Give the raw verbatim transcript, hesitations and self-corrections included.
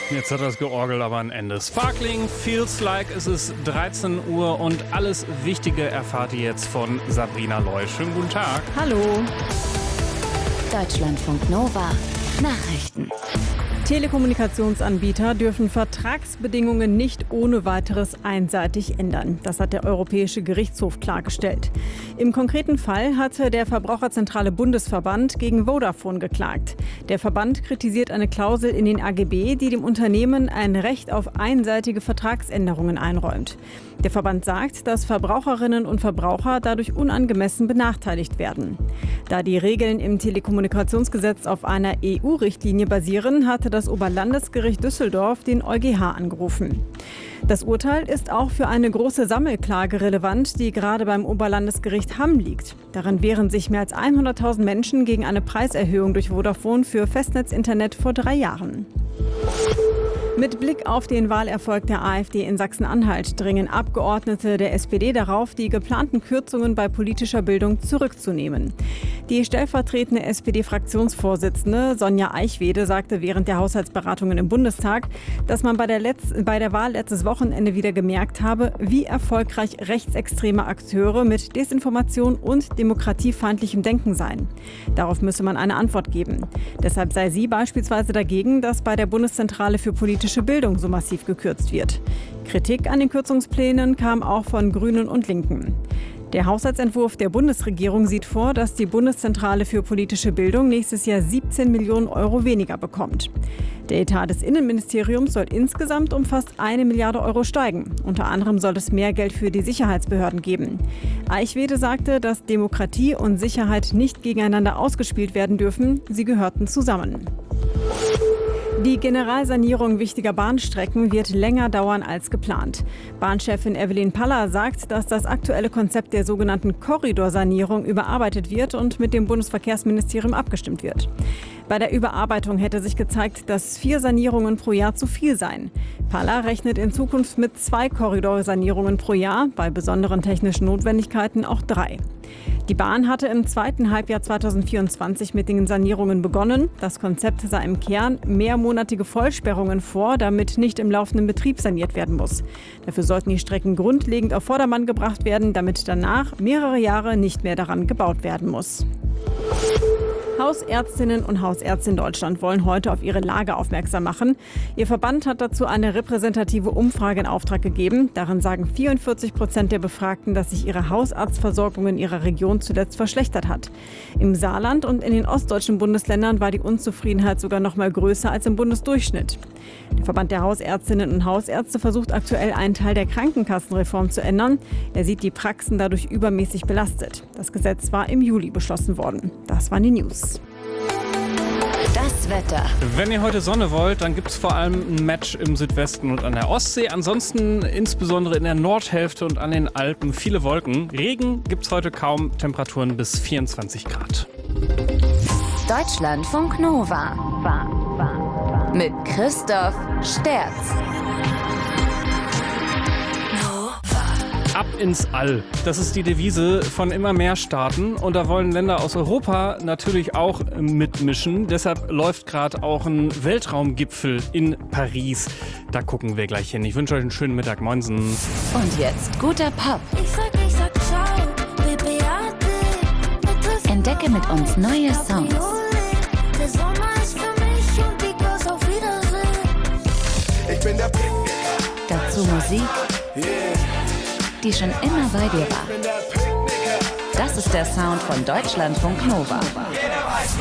Jetzt hat das Georgel aber ein Ende. Sparkling feels like, es ist dreizehn Uhr und alles Wichtige erfahrt ihr jetzt von Sabrina Loy. Schönen guten Tag. Hallo. Deutschlandfunk Nova Nachrichten. Telekommunikationsanbieter dürfen Vertragsbedingungen nicht ohne weiteres einseitig ändern. Das hat der Europäische Gerichtshof klargestellt. Im konkreten Fall hatte der Verbraucherzentrale Bundesverband gegen Vodafone geklagt. Der Verband kritisiert eine Klausel in den A G B, die dem Unternehmen ein Recht auf einseitige Vertragsänderungen einräumt. Der Verband sagt, dass Verbraucherinnen und Verbraucher dadurch unangemessen benachteiligt werden. Da die Regeln im Telekommunikationsgesetz auf einer E U-Richtlinie basieren, hatte das Oberlandesgericht Düsseldorf den EuGH angerufen. Das Urteil ist auch für eine große Sammelklage relevant, die gerade beim Oberlandesgericht Hamm liegt. Darin wehren sich mehr als hunderttausend Menschen gegen eine Preiserhöhung durch Vodafone für Festnetzinternet vor drei Jahren. Mit Blick auf den Wahlerfolg der AfD in Sachsen-Anhalt dringen Abgeordnete der S P D darauf, die geplanten Kürzungen bei politischer Bildung zurückzunehmen. Die stellvertretende S P D-Fraktionsvorsitzende Sonja Eichwede sagte während der Haushaltsberatungen im Bundestag, dass man bei der, Letz- bei der Wahl letztes Wochenende wieder gemerkt habe, wie erfolgreich rechtsextreme Akteure mit Desinformation und demokratiefeindlichem Denken seien. Darauf müsse man eine Antwort geben. Deshalb sei sie beispielsweise dagegen, dass bei der Bundeszentrale für politische Bildung so massiv gekürzt wird. Kritik an den Kürzungsplänen kam auch von Grünen und Linken. Der Haushaltsentwurf der Bundesregierung sieht vor, dass die Bundeszentrale für politische Bildung nächstes Jahr siebzehn Millionen Euro weniger bekommt. Der Etat des Innenministeriums soll insgesamt um fast eine Milliarde Euro steigen. Unter anderem soll es mehr Geld für die Sicherheitsbehörden geben. Eichwede sagte, dass Demokratie und Sicherheit nicht gegeneinander ausgespielt werden dürfen. Sie gehörten zusammen. Die Generalsanierung wichtiger Bahnstrecken wird länger dauern als geplant. Bahnchefin Evelyn Paller sagt, dass das aktuelle Konzept der sogenannten Korridorsanierung überarbeitet wird und mit dem Bundesverkehrsministerium abgestimmt wird. Bei der Überarbeitung hätte sich gezeigt, dass vier Sanierungen pro Jahr zu viel seien. Paller rechnet in Zukunft mit zwei Korridorsanierungen pro Jahr, bei besonderen technischen Notwendigkeiten auch drei. Die Bahn hatte im zweiten Halbjahr zweitausendvierundzwanzig mit den Sanierungen begonnen. Das Konzept sah im Kern mehrmonatige Vollsperrungen vor, damit nicht im laufenden Betrieb saniert werden muss. Dafür sollten die Strecken grundlegend auf Vordermann gebracht werden, damit danach mehrere Jahre nicht mehr daran gebaut werden muss. Hausärztinnen und Hausärzte in Deutschland wollen heute auf ihre Lage aufmerksam machen. Ihr Verband hat dazu eine repräsentative Umfrage in Auftrag gegeben. Darin sagen vierundvierzig Prozent der Befragten, dass sich ihre Hausarztversorgung in ihrer Region zuletzt verschlechtert hat. Im Saarland und in den ostdeutschen Bundesländern war die Unzufriedenheit sogar noch mal größer als im Bundesdurchschnitt. Der Verband der Hausärztinnen und Hausärzte versucht aktuell einen Teil der Krankenkassenreform zu ändern. Er sieht die Praxen dadurch übermäßig belastet. Das Gesetz war im Juli beschlossen worden. Das waren die News. Das Wetter. Wenn ihr heute Sonne wollt, dann gibt es vor allem ein Match im Südwesten und an der Ostsee. Ansonsten insbesondere in der Nordhälfte und an den Alpen viele Wolken. Regen gibt es heute kaum, Temperaturen bis vierundzwanzig Grad. Deutschlandfunk Nova. Mit Christoph Sterz. Ab ins All. Das ist die Devise von immer mehr Staaten und da wollen Länder aus Europa natürlich auch mitmischen. Deshalb läuft gerade auch ein Weltraumgipfel in Paris. Da gucken wir gleich hin. Ich wünsche euch einen schönen Mittag. Moinsen. Und jetzt guter Pop. Ich sag, ich sag ciao, Baby, ade. Entdecke mit uns neue Songs. Der Sommer ist für mich und die Girls auf Wiedersehen. Ich bin der Picknicker. Dazu Musik, die schon immer bei dir war. Das ist der Sound von Deutschlandfunk Nova.